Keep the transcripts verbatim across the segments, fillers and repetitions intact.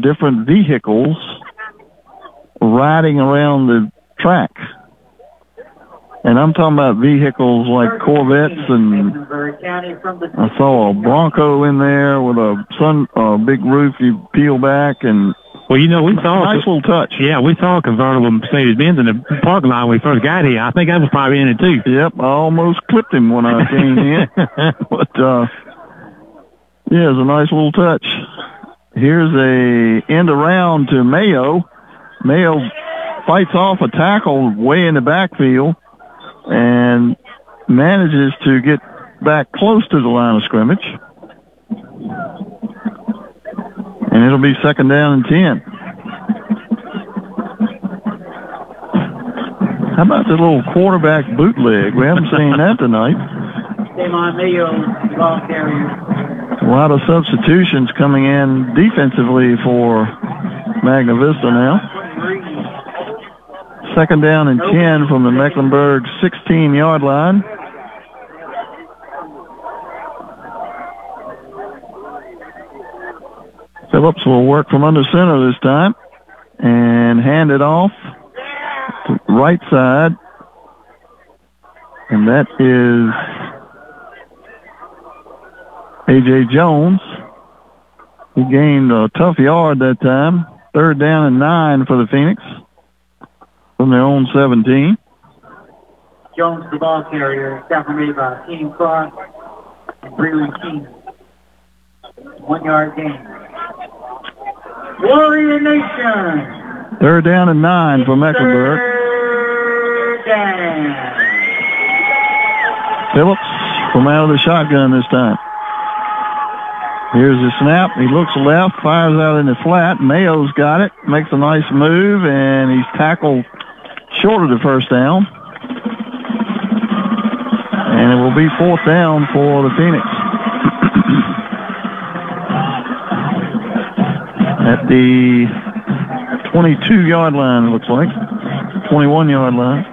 different vehicles riding around the track. And I'm talking about vehicles like Corvettes, and I saw a Bronco in there with a sun, uh, big roof you peel back, and well, you know, we saw nice a, little touch. Yeah, we saw a convertible Mercedes-Benz in the parking lot when we first got here. I think I was probably in it too. Yep, I almost clipped him when I came in. But uh, yeah, it's a nice little touch. Here's a end around to Mayo. Mayo fights off a tackle way in the backfield and manages to get back close to the line of scrimmage. And it'll be second down and ten. How about the little quarterback bootleg? We haven't seen that tonight. A lot of substitutions coming in defensively for Magna Vista now. Second down and ten from the Mecklenburg sixteen-yard line. Phillips will work from under center this time and hand it off to right side. And that is A J Jones. He gained a tough yard that time. Third down and nine for the Phoenix from their own seventeen. Jones, the ball carrier, separated by Team Cross and Breland Keenan. One yard gain. Warrior Nation. Third down and nine for Mecklenburg. Third down. Phillips from out of the shotgun this time. Here's the snap. He looks left, fires out in the flat. Mayo's got it, makes a nice move, and he's tackled short of the first down. And it will be fourth down for the Phoenix. At the twenty-two-yard line, it looks like. twenty-one-yard line.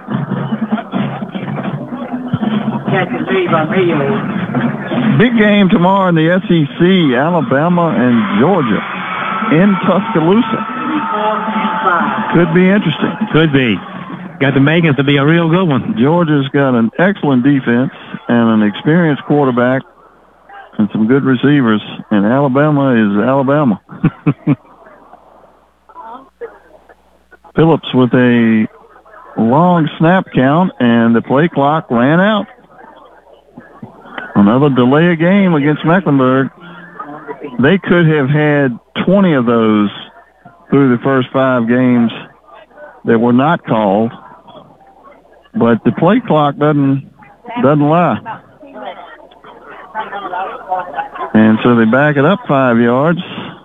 Catch is made by Mayo. Big game tomorrow in the S E C, Alabama and Georgia in Tuscaloosa. Could be interesting. Could be. Got the makings to be a real good one. Georgia's got an excellent defense and an experienced quarterback and some good receivers, and Alabama is Alabama. Phillips with a long snap count, and the play clock ran out. Another delay of game against Mecklenburg. They could have had twenty of those through the first five games that were not called, but the play clock doesn't doesn't lie. And so they back it up five yards.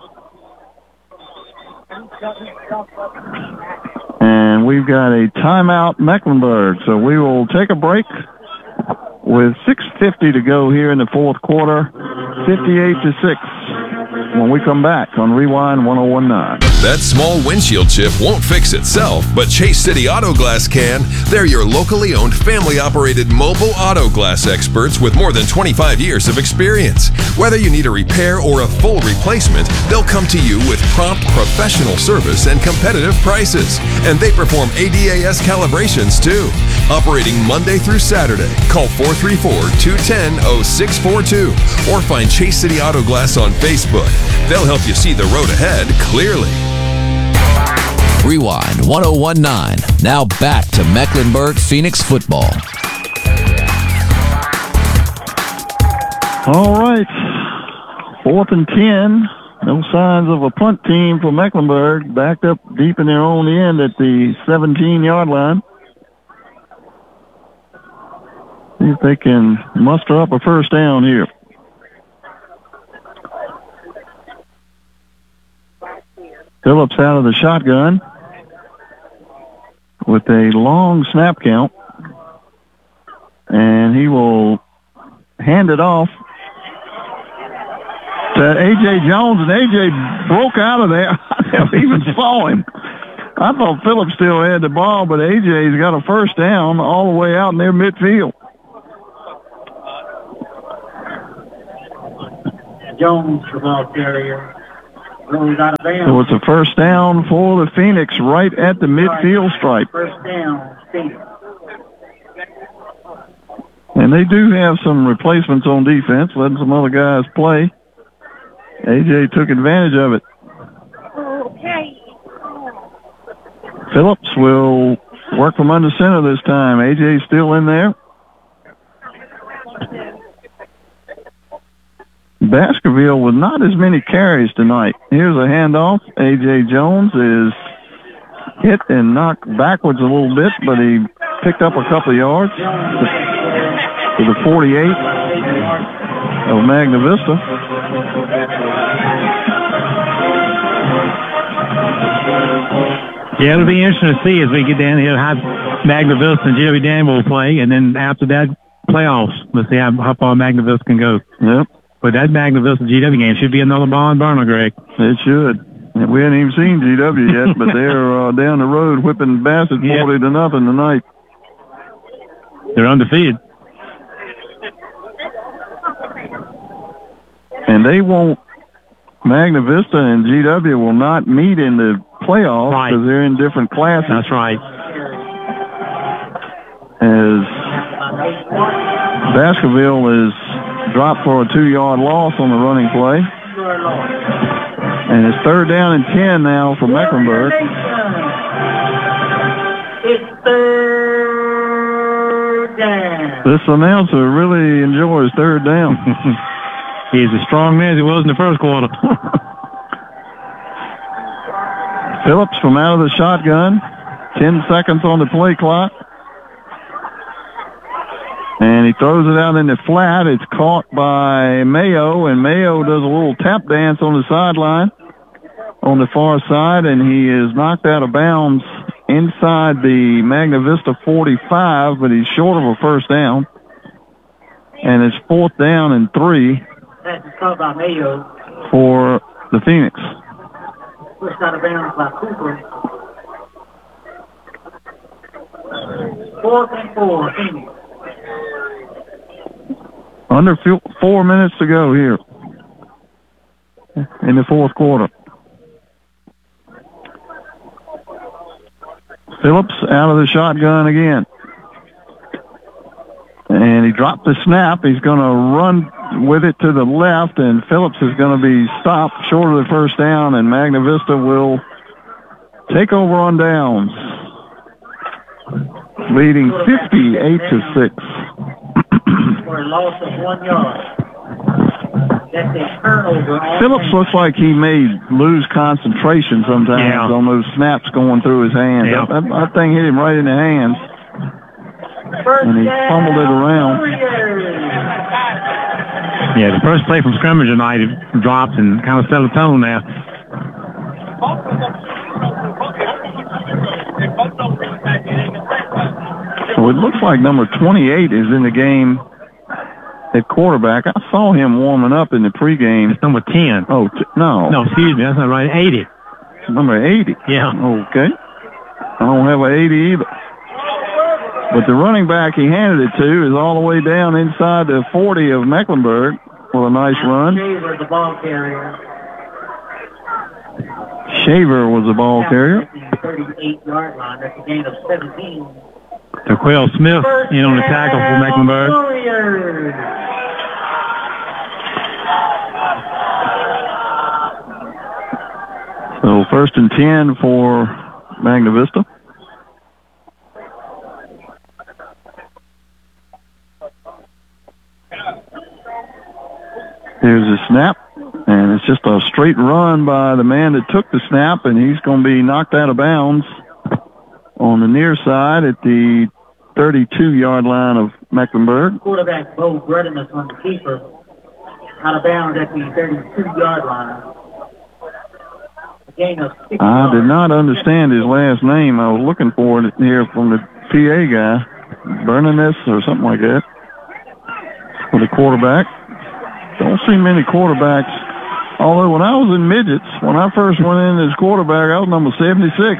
And we've got a timeout, Mecklenburg. So we will take a break with six fifty to go here in the fourth quarter, fifty-eight to six. When we come back on Rewind one oh one point nine. That small windshield chip won't fix itself, but Chase City Auto Glass can. They're your locally owned, family-operated mobile auto glass experts with more than twenty-five years of experience. Whether you need a repair or a full replacement, they'll come to you with prompt, professional service and competitive prices. And they perform A D A S calibrations too. Operating Monday through Saturday. Call four three four, two one zero, zero six four two or find Chase City Auto Glass on Facebook. They'll help you see the road ahead clearly. Rewind one oh one point nine. Now back to Mecklenburg Phoenix football. All right. Fourth and ten. No signs of a punt team for Mecklenburg. Backed up deep in their own end at the seventeen-yard line. See if they can muster up a first down here. Phillips out of the shotgun with a long snap count. And he will hand it off to A J Jones, and A J broke out of there. I never even saw him. I thought Phillips still had the ball, but A J's got a first down all the way out in their midfield. Jones, the ball carrier. Goes out of bounds. So it's a first down for the Phoenix right at the midfield stripe. First down, Phoenix. And they do have some replacements on defense, letting some other guys play. A J took advantage of it. Okay. Phillips will work from under center this time. A J's still in there. Baskerville with not as many carries tonight. Here's a handoff. A J Jones is hit and knocked backwards a little bit, but he picked up a couple of yards to the forty-eight of Magna Vista. Yeah, it'll be interesting to see as we get down here how Magna Vista and G W Danville will play, and then after that, playoffs. Let's see how, how far Magna Vista can go. Yep. But that Magna Vista G W game should be another barn burner, Greg. It should. We haven't even seen G W yet, but they're uh, down the road whipping Bassett yep. forty to nothing tonight. They're undefeated. And they won't, Magna Vista and G W will not meet in the playoffs because right. they're in different classes. That's right. As Baskerville is dropped for a two-yard loss on the running play. And it's third down and ten now for Mecklenburg. It's third down. This announcer really enjoys third down. He's as strong man as he was in the first quarter. Phillips from out of the shotgun. Ten seconds on the play clock. And he throws it out in the flat. It's caught by Mayo, and Mayo does a little tap dance on the sideline on the far side, and he is knocked out of bounds inside the Magna Vista forty-five, but he's short of a first down. And it's fourth down and three That's caught by Mayo. for the Phoenix. Pushed out of bounds by Cooper. Fourth and four, Phoenix. Under four minutes to go here in the fourth quarter. Phillips out of the shotgun again. And he dropped the snap. He's going to run with it to the left, and Phillips is going to be stopped short of the first down, and Magna Vista will take over on downs, leading fifty-eight to six. For a loss of one yard. That's a turnover. Phillips looks like he may lose concentration sometimes yeah. on those snaps going through his hands. Yeah. That, that thing hit him right in the hands, First and he fumbled it around. Yeah, the first play from scrimmage tonight it dropped and kind of set a tone now. So it looks like number twenty-eight is in the game at quarterback. I saw him warming up in the pregame. It's number ten. Oh, t- no. No, excuse me, that's not right. eighty. Number eighty. Yeah. Okay. I don't have an eighty either. But the running back he handed it to is all the way down inside the forty of Mecklenburg with a nice run. Shaver, the ball carrier. Shaver was the ball carrier. thirty-eight-yard line. That's a gain of seventeen. Terquell Smith in on the tackle for Mecklenburg. Warriors. So first and ten for Magna Vista. Here's the snap, and it's just a straight run by the man that took the snap, and he's going to be knocked out of bounds on the near side at the thirty-two-yard line of Mecklenburg. Quarterback Bo Bredemus on the keeper. Out of bounds at the thirty-two-yard line. A gain of six I yards. did not understand his last name. I was looking for it here from the P A guy, Bernanis or something like that, for the quarterback. Don't see many quarterbacks. Although when I was in midgets, when I first went in as quarterback, I was number seventy-six.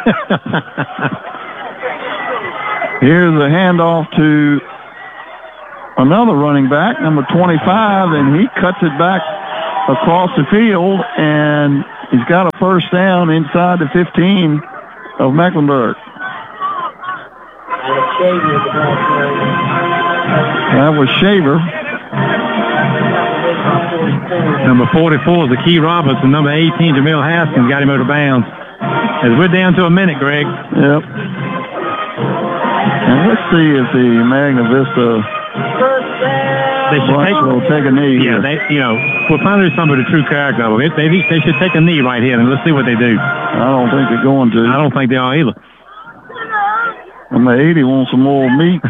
Here's a handoff to another running back, number twenty-five, and he cuts it back across the field, and he's got a first down inside the fifteen of Mecklenburg. That was Shaver. Number forty-four is the Key Robinson. Number eighteen, Jamil Haskins, got him out of bounds. As we're down to a minute, Greg. Yep. And let's see if the Magna Vista they should take, will take a knee. Yeah, here. they, you know, we'll find out some of the true character of it. They, they, they should take a knee right here, and let's see what they do. I don't think they're going to. I don't think they are either. Number eighty wants some more meat.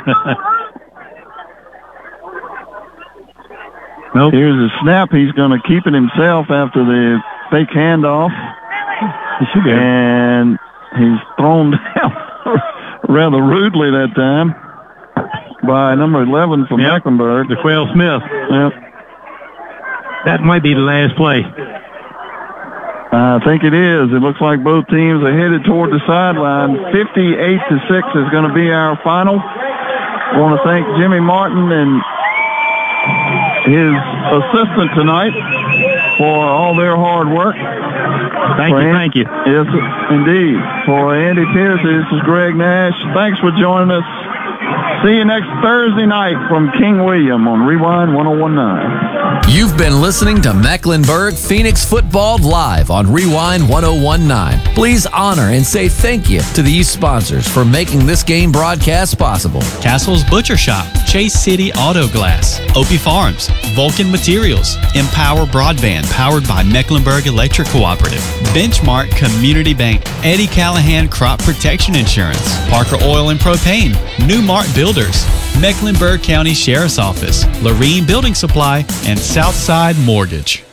Nope. Here's a snap. He's going to keep it himself after the fake handoff. He should be. And he's thrown down rather rudely that time by number eleven from yep. Mecklenburg. DeQuell Smith. Yep. That might be the last play. I think it is. It looks like both teams are headed toward the sideline. fifty-eight to six is going to be our final. I want to thank Jimmy Martin and his assistant tonight for all their hard work. Thank for you, An- thank you. Yes, indeed. For Andy Pierce, this is Greg Nash. Thanks for joining us. See you next Thursday night from King William on Rewind one oh one point nine. You've been listening to Mecklenburg Phoenix Football live on Rewind one oh one point nine. Please honor and say thank you to these sponsors for making this game broadcast possible. Castle's Butcher Shop, Chase City Auto Glass, Opie Farms, Vulcan Materials, Empower Broadband powered by Mecklenburg Electric Cooperative, Benchmark Community Bank, Eddie Callahan Crop Protection Insurance, Parker Oil and Propane, Newmart Builders, Mecklenburg County Sheriff's Office, Lorene Building Supply, and Southside Mortgage.